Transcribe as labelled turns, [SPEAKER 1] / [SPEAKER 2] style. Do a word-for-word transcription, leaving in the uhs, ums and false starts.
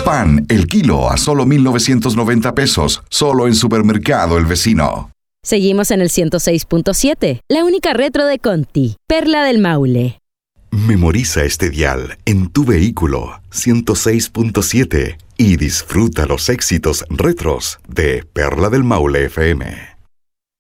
[SPEAKER 1] Pan, el kilo a solo mil novecientos noventa pesos, solo en Supermercado El Vecino.
[SPEAKER 2] Seguimos en el ciento seis punto siete, la única retro de Conti, Perla del Maule.
[SPEAKER 1] Memoriza este dial en tu vehículo ciento seis punto siete y disfruta los éxitos retros de Perla del Maule F M.